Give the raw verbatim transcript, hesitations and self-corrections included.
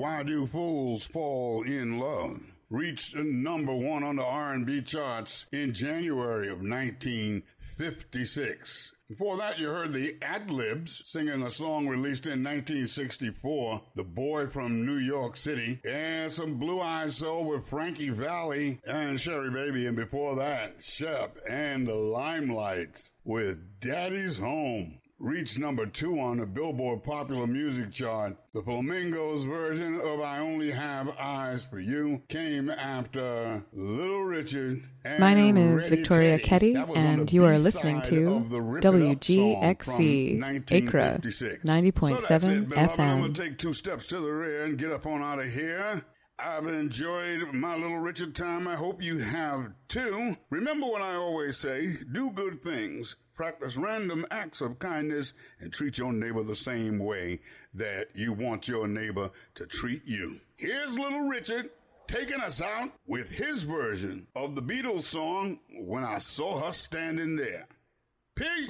Why Do Fools Fall in Love reached number one on the R and B charts in January of nineteen fifty-six. Before that, you heard the Ad-Libs singing a song released in nineteen sixty-four, The Boy from New York City, and some Blue Eyed Soul with Frankie Valli and Sherry Baby, and before that, Shep and the Limelights with Daddy's Home. Reached number two on the Billboard Popular Music Chart. The Flamingos version of I Only Have Eyes for You came after Little Richard and My name is Ready Victoria Teddy. Ketty, and you are listening to W G X C, Accra, ninety point seven so that's it, F M. I'm going to take two steps to the rear and get up on out of here. I've enjoyed my Little Richard time. I hope you have too. Remember what I always say, do good things. Practice random acts of kindness and treat your neighbor the same way that you want your neighbor to treat you. Here's Little Richard taking us out with his version of the Beatles song, When I Saw Her Standing There. Peace!